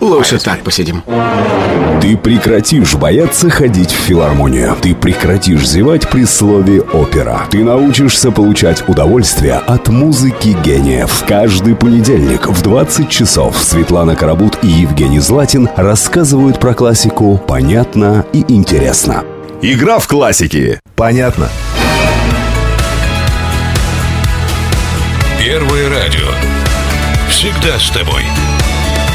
Лучше так посидим. Ты прекратишь бояться ходить в филармонию. Ты прекратишь зевать при слове «опера». Ты научишься получать удовольствие от музыки гениев. Каждый понедельник в 20 часов Светлана Карабут и Евгений Златин рассказывают про классику понятно и интересно. Игра в классики. Понятно. Первое радио. Всегда с тобой.